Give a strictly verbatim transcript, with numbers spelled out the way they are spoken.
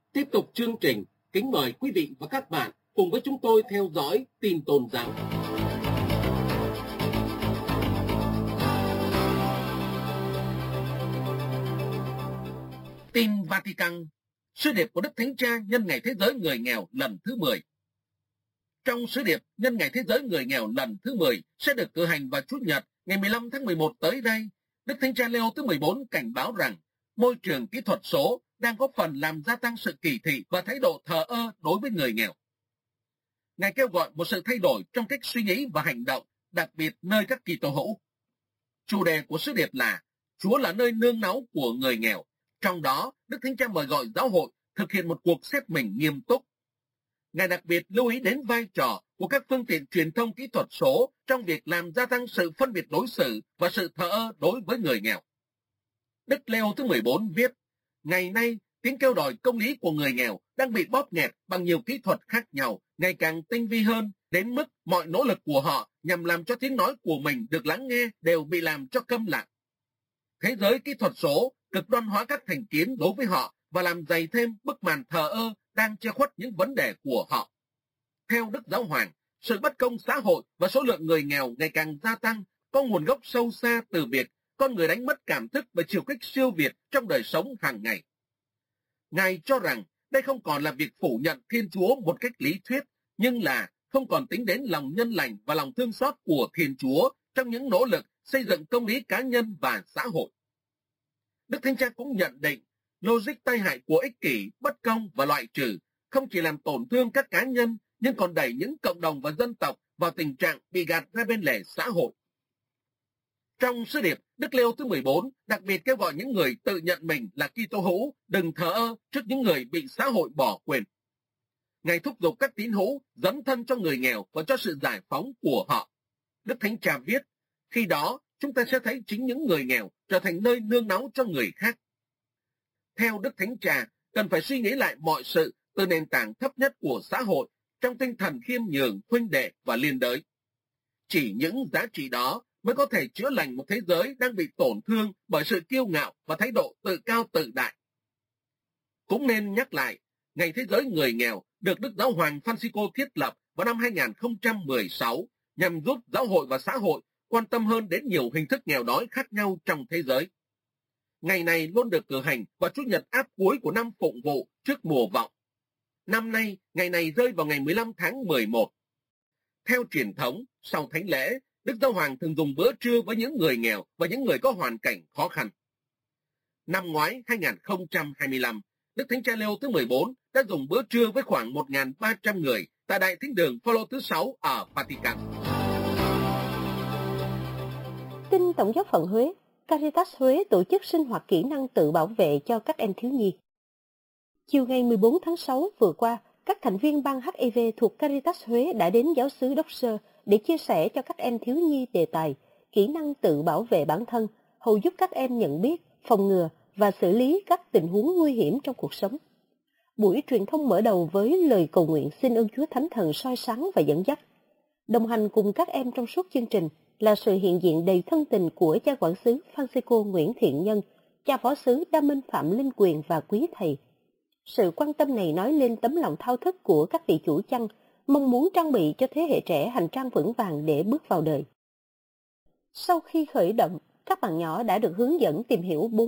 Tiếp tục chương trình, kính mời quý vị và các bạn cùng với chúng tôi theo dõi tin tôn giáo. Tin Vatican, sứ điệp của Đức Thánh Cha nhân ngày Thế giới người nghèo lần thứ mười. Trong sứ điệp nhân ngày Thế giới người nghèo lần thứ mười sẽ được cử hành vào Chủ nhật ngày mười lăm tháng mười một tới đây, Đức Thánh Cha Leo thứ mười bốn cảnh báo rằng môi trường kỹ thuật số đang có phần làm gia tăng sự kỳ thị và thái độ thờ ơ đối với người nghèo. Ngài kêu gọi một sự thay đổi trong cách suy nghĩ và hành động, đặc biệt nơi các Kitô hữu. Chủ đề của sứ điệp là Chúa là nơi nương náu của người nghèo. Trong đó, Đức Thánh Cha mời gọi giáo hội thực hiện một cuộc xét mình nghiêm túc. Ngài đặc biệt lưu ý đến vai trò của các phương tiện truyền thông kỹ thuật số trong việc làm gia tăng sự phân biệt đối xử và sự thờ ơ đối với người nghèo. Đức Leo thứ mười bốn viết, ngày nay, tiếng kêu đòi công lý của người nghèo đang bị bóp nghẹt bằng nhiều kỹ thuật khác nhau, ngày càng tinh vi hơn, đến mức mọi nỗ lực của họ nhằm làm cho tiếng nói của mình được lắng nghe đều bị làm cho câm lặng. Thế giới kỹ thuật số cực đoan hóa các thành kiến đối với họ và làm dày thêm bức màn thờ ơ đang che khuất những vấn đề của họ. Theo Đức Giáo Hoàng, sự bất công xã hội và số lượng người nghèo ngày càng gia tăng có nguồn gốc sâu xa từ việc con người đánh mất cảm thức và chiều kích siêu việt trong đời sống hàng ngày. Ngài cho rằng đây không còn là việc phủ nhận Thiên Chúa một cách lý thuyết, nhưng là không còn tính đến lòng nhân lành và lòng thương xót của Thiên Chúa trong những nỗ lực xây dựng công lý cá nhân và xã hội. Đức Thánh Cha cũng nhận định logic tai hại của ích kỷ, bất công và loại trừ không chỉ làm tổn thương các cá nhân nhưng còn đẩy những cộng đồng và dân tộc vào tình trạng bị gạt ra bên lề xã hội. Trong sứ điệp, Đức Leo thứ mười bốn đặc biệt kêu gọi những người tự nhận mình là Kitô hữu đừng thờ ơ trước những người bị xã hội bỏ quên. Ngài thúc giục các tín hữu dấn thân cho người nghèo và cho sự giải phóng của họ. Đức Thánh Cha viết, khi đó chúng ta sẽ thấy chính những người nghèo trở thành nơi nương náu cho người khác. Theo Đức Thánh Cha, cần phải suy nghĩ lại mọi sự từ nền tảng thấp nhất của xã hội trong tinh thần khiêm nhường, huynh đệ và liên đới. Chỉ những giá trị đó mới có thể chữa lành một thế giới đang bị tổn thương bởi sự kiêu ngạo và thái độ tự cao tự đại. Cũng nên nhắc lại, Ngày Thế giới người nghèo được Đức Giáo hoàng Francisco thiết lập vào năm hai nghìn không trăm mười sáu nhằm giúp giáo hội và xã hội quan tâm hơn đến nhiều hình thức nghèo đói khác nhau trong thế giới. Ngày này luôn được cử hành vào Chủ nhật áp cuối của năm Phụng vụ trước mùa vọng. Năm nay, ngày này rơi vào ngày mười lăm tháng mười một. Theo truyền thống, sau thánh lễ, Đức Giáo hoàng thường dùng bữa trưa với những người nghèo và những người có hoàn cảnh khó khăn. Năm ngoái hai nghìn không trăm hai mươi lăm, Đức Thánh Cha Leo thứ mười bốn đã dùng bữa trưa với khoảng một nghìn ba trăm người tại Đại Thánh đường Phaolô thứ sáu ở Vatican. Tin Tổng giáo phận Huế, Caritas Huế tổ chức sinh hoạt kỹ năng tự bảo vệ cho các em thiếu nhi. Chiều ngày mười bốn tháng sáu vừa qua, các thành viên ban hát i vê thuộc Caritas Huế đã đến giáo xứ Đốc Sơ để chia sẻ cho các em thiếu nhi đề tài kỹ năng tự bảo vệ bản thân, hầu giúp các em nhận biết, phòng ngừa và xử lý các tình huống nguy hiểm trong cuộc sống. Buổi truyền thông mở đầu với lời cầu nguyện xin ơn Chúa Thánh Thần soi sáng và dẫn dắt. Đồng hành cùng các em trong suốt chương trình là sự hiện diện đầy thân tình của cha quản xứ Francisco Nguyễn Thiện Nhân, cha phó xứ Đa Minh Phạm Linh Quyền và quý thầy. Sự quan tâm này nói lên tấm lòng thao thức của các vị chủ chăn, mong muốn trang bị cho thế hệ trẻ hành trang vững vàng để bước vào đời. Sau khi khởi động, các bạn nhỏ đã được hướng dẫn tìm hiểu bốn